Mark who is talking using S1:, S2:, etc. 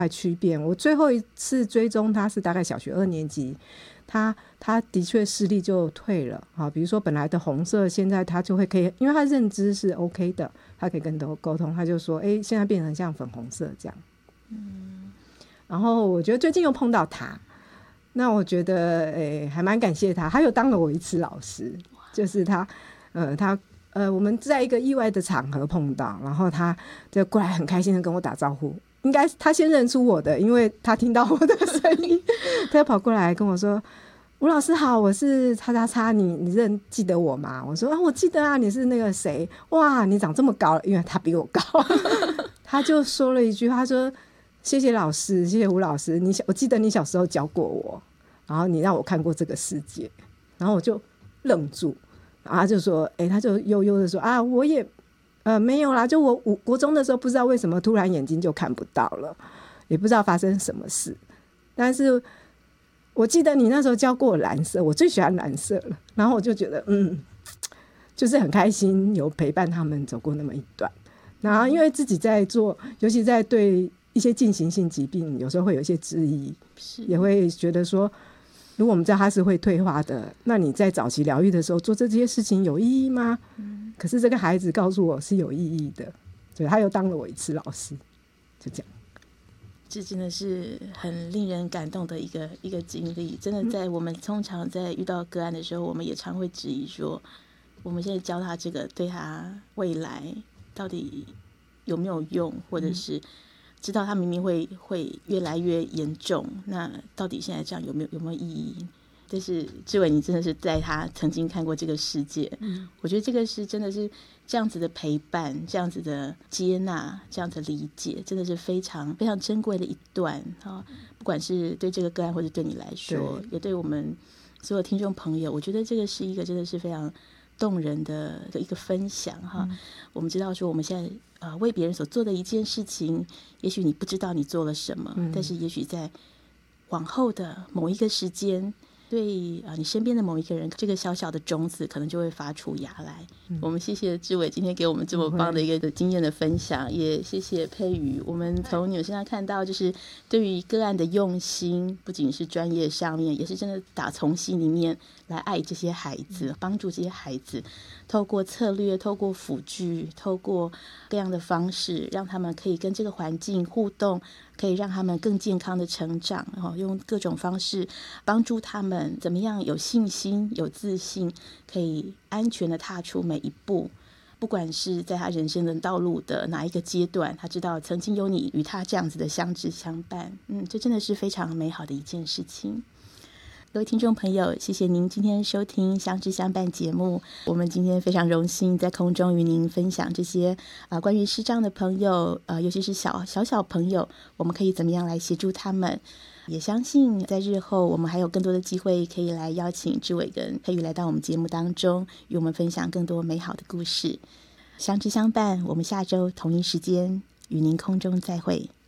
S1: 区变。我最后一次追踪他是大概小学2年级，他的确视力就退了啊，比如说本来的红色，现在他就会可以，因为他认知是 OK 的，他可以跟沟通，他就说现在变成像粉红色这样。然后我觉得最近又碰到他，那我觉得还蛮感谢他，他又当了我一次老师，就是他我们在一个意外的场合碰到，然后他就过来很开心的跟我打招呼，应该他先认出我的，因为他听到我的声音他就跑过来跟我说，吴老师好，我是叉叉叉，你记得我吗？我说我记得啊，你是那个谁，哇你长这么高，因为他比我高他就说了一句，他说谢谢老师，谢谢吴老师，我记得你小时候教过我，然后你让我看过这个世界，然后我就愣住，然后他就说他就悠悠的说啊，我也没有啦，就我国中的时候不知道为什么突然眼睛就看不到了，也不知道发生什么事，但是我记得你那时候教过我蓝色，我最喜欢蓝色了，然后我就觉得就是很开心有陪伴他们走过那么一段。然后因为自己在做，尤其在对一些进行性疾病有时候会有一些质疑，也会觉得说如果我们知道它是会退化的，那你在早期疗愈的时候做这些事情有意义吗？可是这个孩子告诉我是有意义的，所以他又当了我一次老师，就这样。
S2: 这真的是很令人感动的一个经历，真的在我们通常在遇到个案的时候，我们也常会质疑说，我们现在教他这个对他未来到底有没有用，或者是知道他明明会越来越严重，那到底现在这样有没有意义？但是志伟，你真的是在他曾经看过这个世界，我觉得这个是真的是这样子的陪伴，这样子的接纳，这样子的理解，真的是非常非常珍贵的一段不管是对这个个案，或者对你来说，也对我们所有听众朋友，我觉得这个是一个真的是非常动人的一个分享我们知道说我们现在为别人所做的一件事情，也许你不知道你做了什么，但是也许在往后的某一个时间，对你身边的某一个人，这个小小的种子可能就会发出芽来。我们谢谢志伟今天给我们这么棒的一个经验的分享，也谢谢佩瑜。我们从你身上看到，就是对于个案的用心，不仅是专业上面，也是真的打从心里面来爱这些孩子，帮助这些孩子，透过策略，透过辅具，透过各样的方式，让他们可以跟这个环境互动，可以让他们更健康的成长，用各种方式帮助他们怎么样有信心、有自信，可以安全的踏出每一步。不管是在他人生的道路的哪一个阶段，他知道曾经有你与他这样子的相知相伴，这真的是非常美好的一件事情。各位听众朋友，谢谢您今天收听相知相伴节目。我们今天非常荣幸在空中与您分享这些关于视障的朋友尤其是小朋友，我们可以怎么样来协助他们。也相信在日后我们还有更多的机会可以来邀请志伟跟佩瑜来到我们节目当中，与我们分享更多美好的故事。相知相伴，我们下周同一时间与您空中再会。